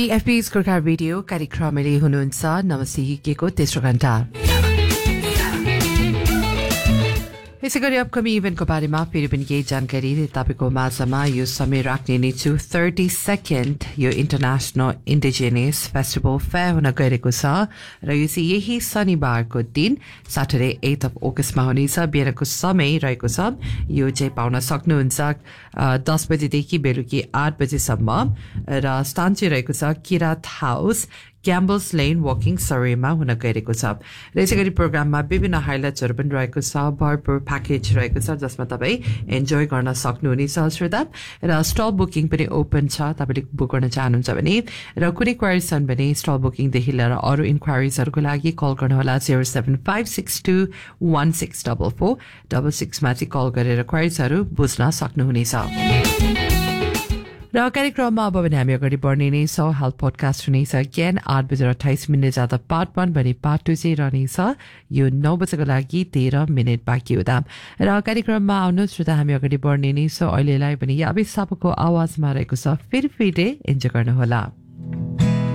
BFP's Kurkar Radio कार्यक्रमले हुनुहुन्छ नमस्ते को तेस्रो घण्टा यसैगरी अपकमिङ इभेन्टको बारेमा फेरि पनि केही जानकारी तपाईको माझमा यो समय राख्ने नै छु 32nd यो इन्टरनेशनल इन्डिजिनियस फेस्टिभल फेयर हुन गइरहेको छ र यो चाहिँ यही शनिबारको दिन सैटरडे 8th of August मा हुनेछ बिहानको समय रहेको छ यो चाहिँ पाउन सक्नुहुन्छ 10 बजेदेखि बेलुकी 8 बजेसम्म र स्थान चाहिँ रहेको छ Kirat house Campbell's Lane Walking Surreyमा हुन गइरहेको छ र यसैगरी प्रोग्राममा विभिन्न हाइलाइट्सहरु पनि रहेको छ भरपूर प्याकेज रहेको छ जसमा तपाई एन्जॉय गर्न सक्नुहुनेछ श्रोता र स्टल बुकिङ पनि ओपन छ तपाईले बुक गर्न चाहनुहुन्छ भने र कुनै क्वेरीज छन् भने स्टल बुकिङ देखि लिएर अरु इन्क्वायरिजहरुको लागि कल गर्नु होला 07562164466 मा चाहिँ कल गरेर क्वेरीजहरु बुझ्न सक्नुहुनेछ र कार्यक्रममा अब भने हामी अगाडि बढ्ने नै छौं हेल्थ पोडकास्ट हुनेछ ज्ञान 8:28 जाँदा पार्ट 1 भने पार्ट 2 चाहिँ रहनेछ यो 9 बजेको लागि 13 मिनेट बाँकी हुँदा र कार्यक्रममा आउनुहोस् श्रोता हामी अगाडि बढ्ने नै छौं अहिलेलाई पनि याबी सापको आवाजमा रहेको छ फेरि इन्जोय गर्नु होला